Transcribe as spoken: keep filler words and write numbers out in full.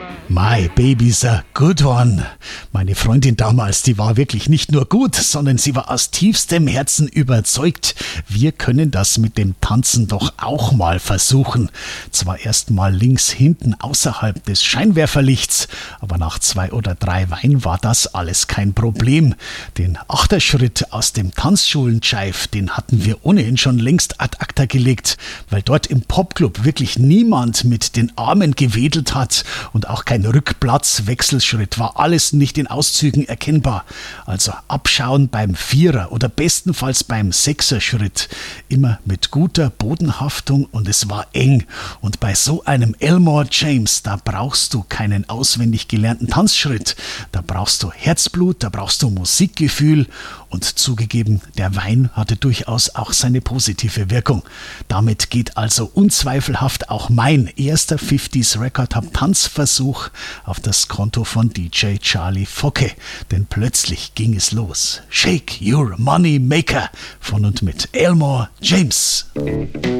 My baby's a good one. Meine Freundin damals, die war wirklich nicht nur gut, sondern sie war aus tiefstem Herzen überzeugt. Wir können das mit dem Tanzen doch auch mal versuchen. Zwar erst mal links hinten außerhalb des Scheinwerferlichts, aber nach zwei oder drei Wein war das alles kein Problem. Den Achterschritt aus dem Tanzschulen-Jive, den hatten wir ohnehin schon längst ad acta gelegt, weil dort im Popclub wirklich niemand mit den Armen gewedelt hat und auch kein Rückplatz-Wechselschritt, war alles nicht in Auszügen erkennbar. Also abschauen beim Vierer oder bestenfalls beim Sechser-Schritt. Immer mit guter Bodenhaftung und es war eng. Und bei so einem Elmore James, da brauchst du keinen auswendig gelernten Tanzschritt. Da brauchst du Herzblut, da brauchst du Musikgefühl und zugegeben, der Wein hatte durchaus auch seine positive Wirkung. Damit geht also unzweifelhaft auch mein erster fünfziger Record Hub Tanzversuch auf das Konto von D J Charlie Focke, denn plötzlich ging es los. Shake Your Money Maker von und mit Elmore James.